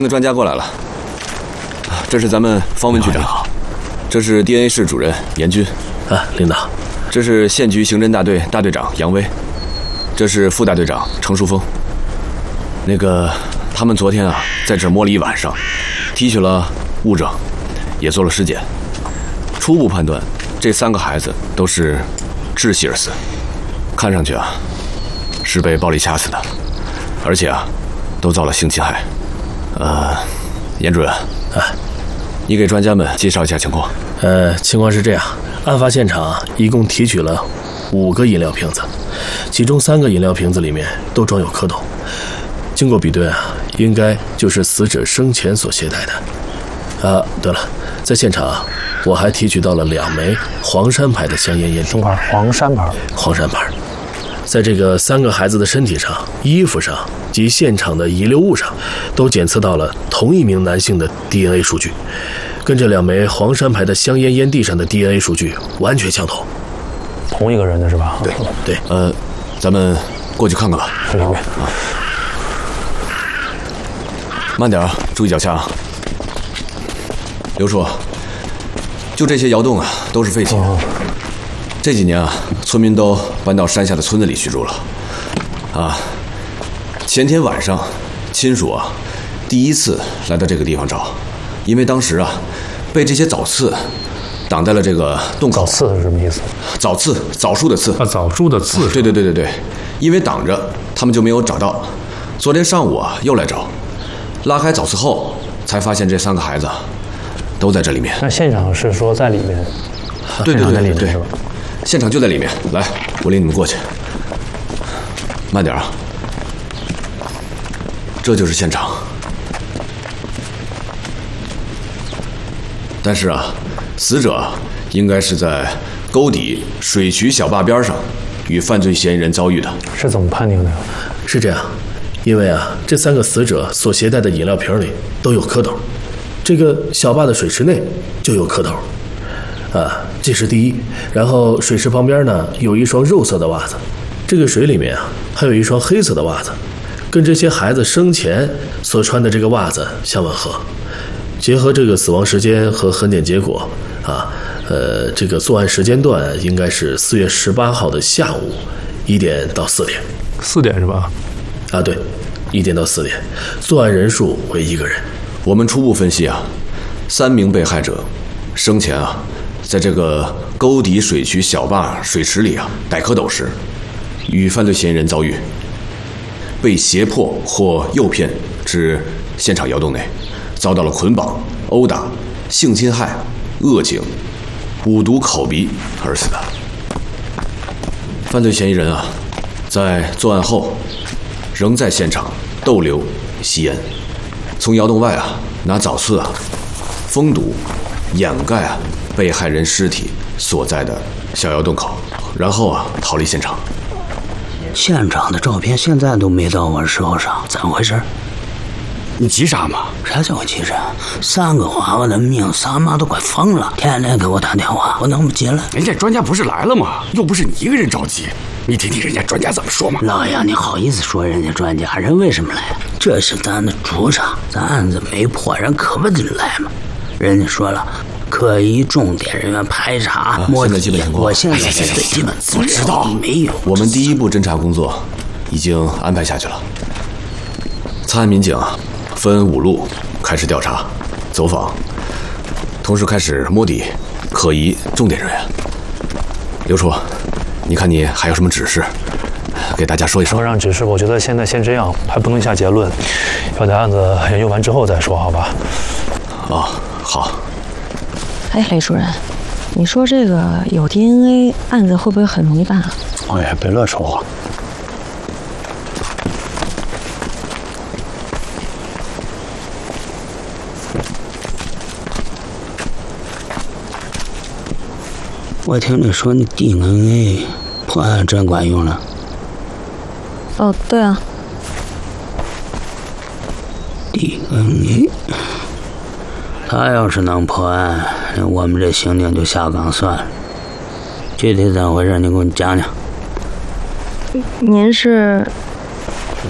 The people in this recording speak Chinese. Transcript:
那专家过来了，这是咱们方文局长，这是 DNA 室主任严军， 领导， 这是县局刑侦大队大队长杨威，这是副大队长程淑峰。那个，他们昨天在这儿摸了一晚上，提取了物证，也做了尸检，初步判断这3个孩子都是窒息而死，看上去是被暴力掐死的，而且都遭了性侵害。严主任，你给专家们介绍一下情况。 情况是这样，案发现场一共提取了5个饮料瓶子，其中3个饮料瓶子里面都装有蝌蚪，经过比对应该就是死者生前所携带的。对了，在现场我还提取到了2枚黄山牌的香烟烟蒂。 黄山牌。 黄山牌。在这个3个孩子的身体上、衣服上及现场的遗留物上，都检测到了同一名男性的 DNA 数据，跟这2枚黄山牌的香烟烟蒂上的 DNA 数据完全相同。 同一个人的是吧？ 对。 咱们过去看看吧。 是。 慢点注意脚下。刘叔，就这些窑洞都是废弃的。这几年村民都搬到山下的村子里居住了。前天晚上，亲属第一次来到这个地方找，因为当时被这些枣刺挡在了这个洞口。 枣刺是什么意思？ 枣刺，枣树的刺。 枣树的刺。 对，因为挡着，他们就没有找到。昨天上午又来找，拉开枣刺后，才发现这3个孩子都在这里面。 那现场是说在里面？ 对， 是吧？ 现场就在里面。来，我领你们过去。慢点这就是现场。但是死者应该是在沟底水渠小坝边上与犯罪嫌疑人遭遇的。 是怎么判定的？ 是这样，因为这3个死者所携带的饮料瓶里都有蝌蚪，这个小坝的水池内就有蝌蚪。这是第一。然后水池旁边呢有一双肉色的袜子，这个水里面还有一双黑色的袜子，跟这些孩子生前所穿的这个袜子相吻合。结合这个死亡时间和痕检结果这个作案时间段应该是4月18号的下午1点到4点。 4点是吧？ 对，1点到4点。作案人数为1个人。 我们初步分析3名被害者生前在这个沟底水渠小坝水池里逮蝌蚪时，与犯罪嫌疑人遭遇，被胁迫或诱骗至现场窑洞内，遭到了捆绑、殴打、性侵害、恶警、捂毒口鼻而死的。犯罪嫌疑人在作案后仍在现场逗留吸烟，从窑洞外拿枣刺封堵掩盖被害人尸体所在的小窑洞口，然后逃离现场。 现场的照片现在都没到我手上，怎么回事？ 你急啥嘛？ 啥叫我急啥？3个娃娃的命，三妈都快疯了，天天给我打电话，我能不急了？ 人家专家不是来了吗？又不是你一个人着急，你听听人家专家怎么说嘛。 老杨，你好意思说人家专家？人为什么来？这是咱的主场，咱案子没破，人可不得来嘛。人家说了，可疑重点人员排查摸底。 现在基本情况， 我现在是最基本资料， 我知道没有。 我们第一步侦查工作已经安排下去了。参案民警分5路开始调查、走访，同时开始摸底可疑重点人员。刘处，你看你还有什么指示，给大家说一说。 让指示，我觉得现在先这样，还不能下结论，要等案子研究完之后再说，好吧？ 好。 雷主任，你说这个有 DNA 案子会不会很容易办别乱说话。我听你说你 DNA 破案真管用了。 对啊。 DNA， 他要是能破案，我们这刑警就下岗算了。具体怎么回事，你给我讲讲。 您是？